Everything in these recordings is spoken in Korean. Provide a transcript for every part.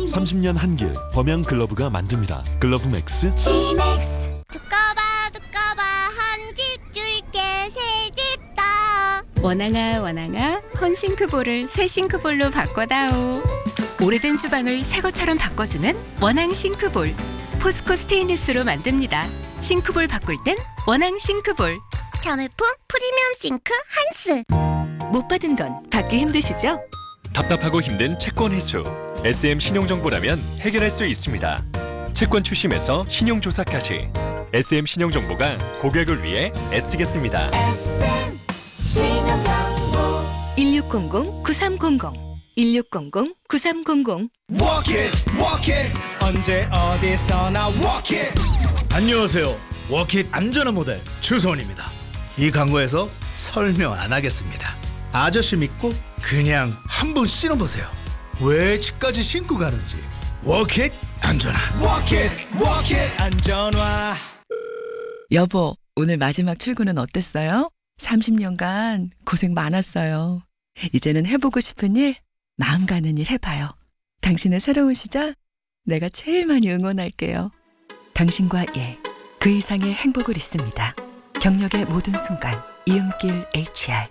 30년 한길 범양 글러브가 만듭니다. 글러브 맥스. 지맥스. 두꺼봐 한 집 줄게 새 집 다. 원앙아 원앙아 헌싱크볼을 새 싱크볼로 바꿔다오. 오래된 주방을 새 것처럼 바꿔주는 원앙 싱크볼. 포스코 스테인리스로 만듭니다. 싱크볼 바꿀 땐 원앙 싱크볼. 자매품 프리미엄 싱크 한스. 못 받은 건 받기 힘드시죠? 답답하고 힘든 채권 회수. SM 신용정보라면 해결할 수 있습니다. 채권 추심에서 신용조사까지 SM 신용정보가 고객을 위해 애쓰겠습니다. 1600-9300 1600-9300 Walk it 언제 어디서나 walk it. 안녕하세요. 워킷 안전한 모델 추소원입니다. 이 광고에서 설명 안 하겠습니다. 아저씨 믿고 그냥 한번 신어보세요. 왜 집까지 신고 가는지. 워킷 안전한. Walk it 안전화. 여보, 오늘 마지막 출근은 어땠어요? 30년간 고생 많았어요. 이제는 해보고 싶은 일, 마음 가는 일 해봐요. 당신의 새로운 시작, 내가 제일 많이 응원할게요. 당신과 그 이상의 행복을 있습니다. 경력의 모든 순간, 이음길 HR.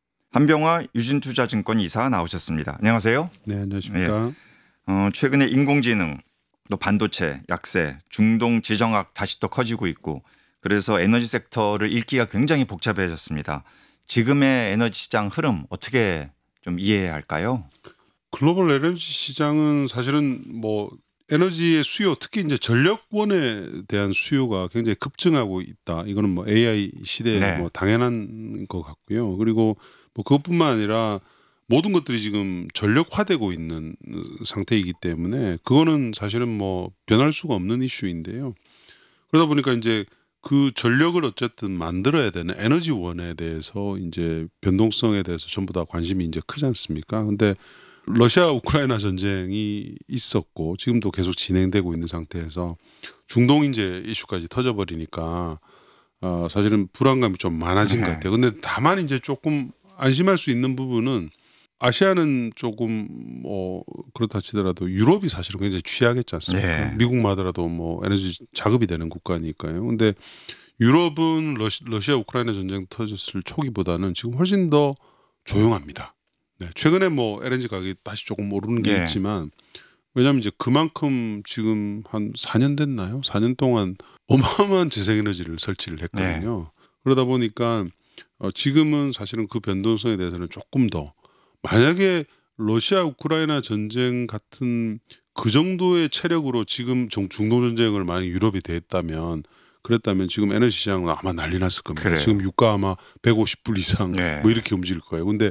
한병화 유진투자증권 이사 나오셨습니다. 안녕하세요. 네, 안녕하십니까. 최근에 인공지능, 또 반도체, 약세, 중동 지정학 다시 또 커지고 있고 그래서 에너지 섹터를 읽기가 굉장히 복잡해졌습니다. 지금의 에너지 시장 흐름 어떻게 좀 이해해야 할까요? 글로벌 에너지 시장은 사실은 뭐 에너지의 수요, 특히 이제 전력원에 대한 수요가 굉장히 급증하고 있다. 이거는 뭐 AI 시대에 네. 뭐 당연한 것 같고요. 그리고 뭐 그것뿐만 아니라 모든 것들이 지금 전력화되고 있는 상태이기 때문에 그거는 사실은 뭐 변할 수가 없는 이슈인데요. 그러다 보니까 이제 그 전력을 어쨌든 만들어야 되는 에너지원에 대해서 이제 변동성에 대해서 전부 다 관심이 이제 크지 않습니까? 근데 러시아 우크라이나 전쟁이 있었고 지금도 계속 진행되고 있는 상태에서 중동 이제 이슈까지 터져버리니까 사실은 불안감이 좀 많아진 것 같아요. 근데 다만 이제 조금 안심할 수 있는 부분은 아시아는 조금 뭐 그렇다 치더라도 유럽이 사실은 굉장히 취약했지 않습니까? 네. 미국만 하더라도 뭐 에너지 자급이 되는 국가니까요. 근데 유럽은 러시아 우크라이나 전쟁 터졌을 초기보다는 지금 훨씬 더 조용합니다. 네. 최근에 뭐 LNG 가격이 다시 조금 오르는 게 있지만 왜냐하면 이제 그만큼 지금 한 4년 됐나요? 4년 동안 어마어마한 재생에너지를 설치를 했거든요. 그러다 보니까 지금은 사실은 그 변동성에 대해서는 조금 더 만약에 러시아 우크라이나 전쟁 같은 그 정도의 체력으로 지금 중동 전쟁을 만약 유럽이 됐다면 그랬다면 지금 에너지 시장은 아마 난리 났을 겁니다. 그래요. 지금 유가 아마 150불 이상 뭐 이렇게 움직일 거예요. 근데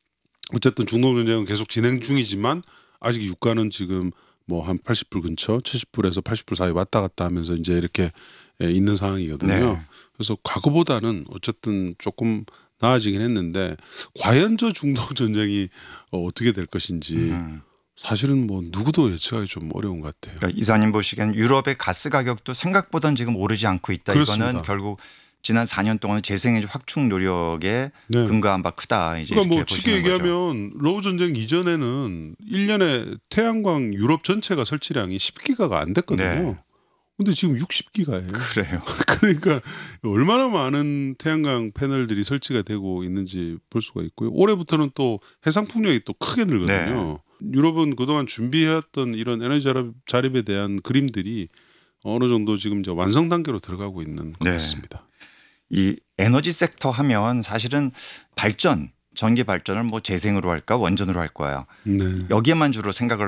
어쨌든 중동 전쟁은 계속 진행 중이지만 아직 유가는 지금 뭐 한 80불 근처 70불에서 80불 사이 왔다 갔다 하면서 이제 이렇게 있는 상황이거든요. 그래서 과거보다는 어쨌든 조금 나아지긴 했는데 과연 저 중동 전쟁이 어떻게 될 것인지 사실은 뭐 누구도 예측하기 좀 어려운 것 같아요. 그러니까 이사님 보시기엔 유럽의 가스 가격도 생각보다는 지금 오르지 않고 있다. 그렇습니다. 이거는 결국 지난 4년 동안 재생에너지 확충 노력에 근거한 바 크다. 이제 그러니까 뭐 이렇게 쉽게 보시는 거죠. 얘기하면 러우 전쟁 이전에는 1년에 태양광 유럽 전체가 설치량이 10기가가 안 됐거든요. 근데 지금 60기가예요. 그래요. 그러니까 얼마나 많은 태양광 패널들이 설치가 되고 있는지 볼 수가 있고요. 올해부터는 또 해상 풍력이 또 크게 늘거든요. 유럽은 그동안 준비해왔던 이런 에너지 자립에 대한 그림들이 어느 정도 지금 이제 완성 단계로 들어가고 있는 것 같습니다. 이 에너지 섹터 하면 사실은 발전, 전기 발전을 뭐 재생으로 할까 원전으로 할 거야. 여기에만 주로 생각을